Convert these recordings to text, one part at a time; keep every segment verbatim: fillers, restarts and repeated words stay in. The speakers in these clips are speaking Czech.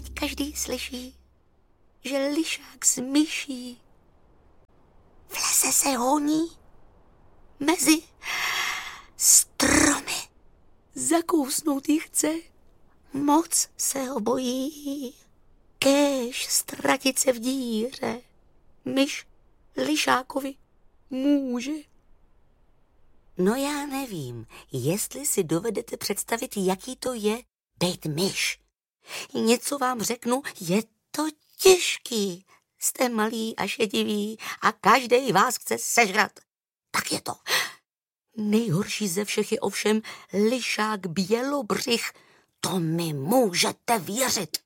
teď každý slyší, že lišák s myší v lese se honí mezi stromy. Zakousnout jí chce, moc se ho bojí, kéž ztratit se v díře myš lišákovi může. No já nevím, jestli si dovedete představit, jaký to je být myš. Něco vám řeknu, je to těžký. Jste malý a šedivý a každej vás chce sežrat. Tak je to. Nejhorší ze všech je ovšem lišák bělobřich. To mi můžete věřit.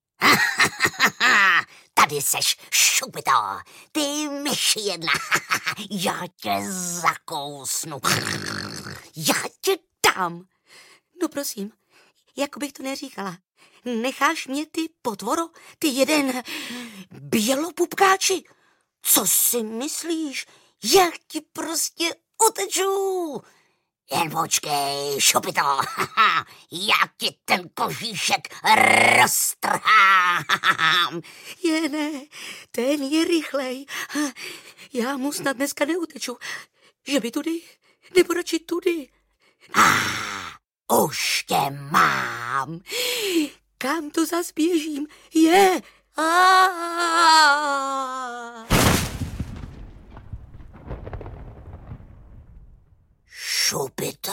Tady seš, šupito, ty myši jedna. Já tě zakousnu. Já tě dám. No prosím, jako bych to neříkala. Necháš mě, ty potvoro, ty jeden bělopupkáči? Co si myslíš? Já ti prostě uteču. Jen počkej, šupito, já ti ten kožíšek roztrhám. Je ne, ten je rychlej. Já mu snad dneska neuteču. Že by tudy, nebo radši tudy. Ah, už tě mám. Kam to zas běžím? Je. Ah. Šupito.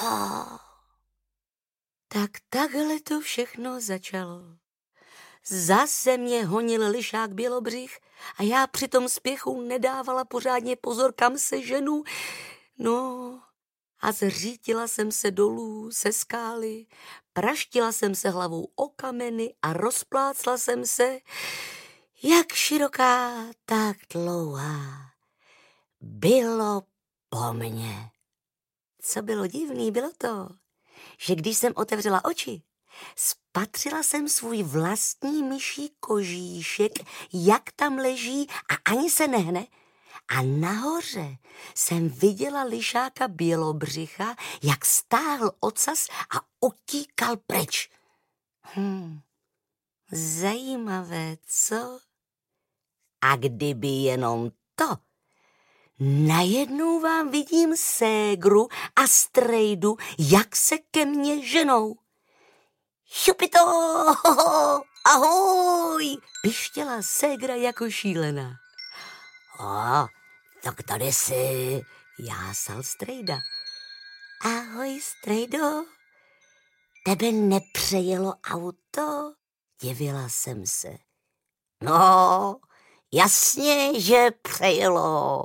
Tak takhle to všechno začalo. Zase mě honil lišák bělobřich a já při tom spěchu nedávala pořádně pozor, kam se ženu. No a zřítila jsem se dolů se skály, praštila jsem se hlavou o kameny a rozplácla jsem se, jak široká, tak dlouhá. Bylo po mně. Co bylo divný, bylo to, že když jsem otevřela oči, spatřila jsem svůj vlastní myší kožíšek, jak tam leží a ani se nehne. A nahoře jsem viděla lišáka bělobřicha, jak stáhl ocas a utíkal pryč. Hm, zajímavé, co? A kdyby jenom to, najednou vám vidím ségru a strejdu, jak se ke mně ženou. Šupito, ahoj, pištěla ségra jako šílená. O, tak tady jsi, jásal strejda. Ahoj, strejdo, tebe nepřejelo auto? Divila jsem se. No, jasně, že přejelo.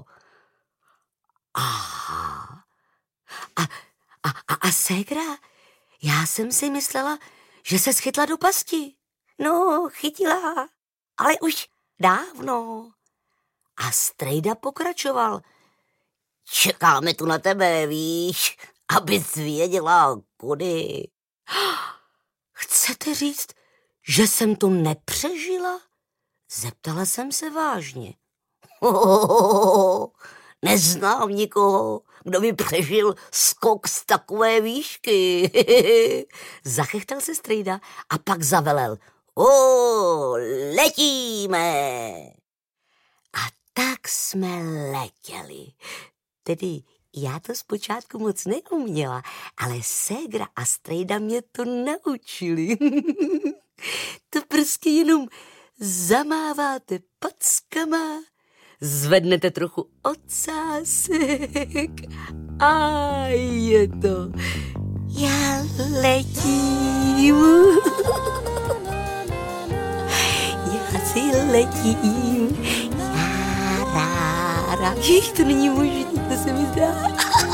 Aha. A, a, a, a ségra? Já jsem si myslela, že se schytla do pasti. No, chytila, ale už dávno. A strejda pokračoval. Čekáme tu na tebe, víš, abys věděla, kudy. Chcete říct, že jsem to nepřežila? Zeptala jsem se vážně. Oh, neznám nikoho, kdo by přežil skok z takové výšky. Zachechtal se strejda a pak zavelel. O, letíme! A tak jsme letěli. Tedy já to zpočátku moc neuměla, ale ségra a strejda mě to naučili. To prostě jenom zamáváte packama, zvednete trochu ocásek a je to. Já letím. Já si letím. Rára. Jež, to není možný, to se mi zdá.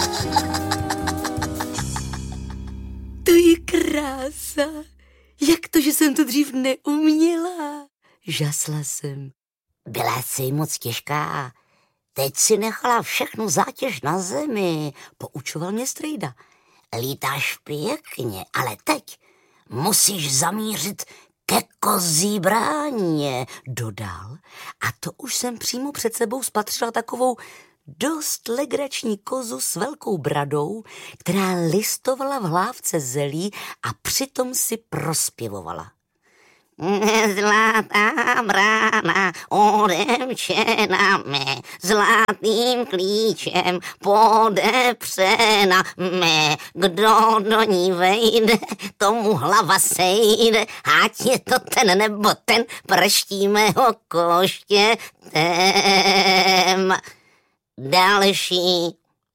To je krása. Jak to, že jsem to dřív neuměla? Žasla jsem. Byla jsi moc těžká. Teď si nechala všechnu zátěž na zemi, poučoval mě strejda. Lítáš pěkně, ale teď musíš zamířit ke kozí bráně, dodal. A to už jsem přímo před sebou spatřila takovou dost legrační kozu s velkou bradou, která listovala v hlávce zelí a přitom si prospěvovala. Zlatá brána odemčena mé, zlatým klíčem podepřena mé. Kdo do ní vejde, tomu hlava sejde, ať je to ten nebo ten, prštíme ho koštětem. Další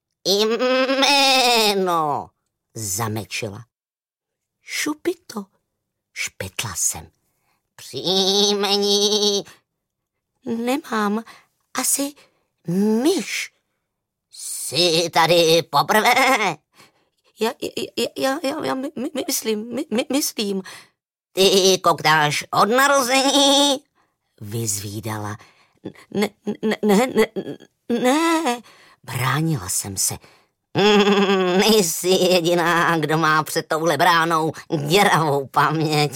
jméno, zamečila. Šupito, špitla jsem. Příjmení Nemám, asi myš. Jsi tady poprvé? Já, já, já, já, já my, my, myslím, my, my, myslím. Ty koktáš od narození? Vyzvídala. Ne, ne, ne, ne, ne, bránila jsem se. Mm, nejsi jediná, kdo má před touhle bránou děravou paměť.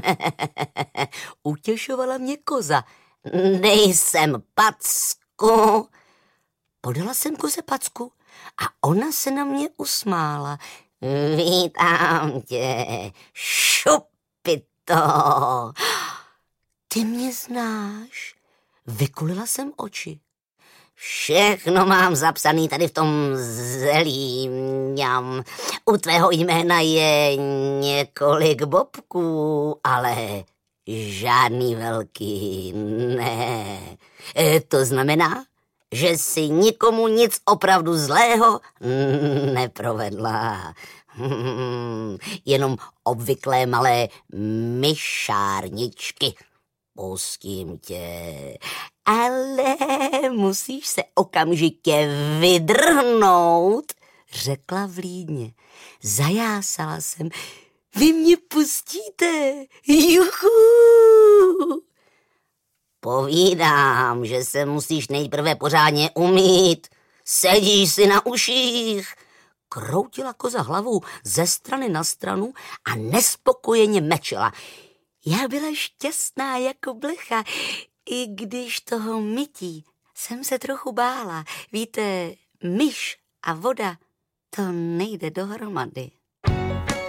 Utěšovala mě koza. Dej sem packu. Podala jsem koze packu a ona se na mě usmála. Vítám tě, Šupito. Ty mě znáš? Vykulila jsem oči. Všechno mám zapsaný tady v tom zelí. Mňam. U tvého jména je několik bobků, ale žádný velký, ne. E, to znamená, že si nikomu nic opravdu zlého neprovedla. Hmm, jenom obvyklé malé myšárničky. Pustím tě. Ale musíš se okamžitě vydrhnout, řekla vlídně. Zajásala jsem. Vy mě pustíte? Juchu! Povídám, že se musíš nejprve pořádně umýt. Sedíš si na uších. Kroutila koza hlavou ze strany na stranu a nespokojeně mečela. Já byla šťastná jako blecha, i když toho mytí jsem se trochu bála. Víte, myš a voda, to nejde dohromady.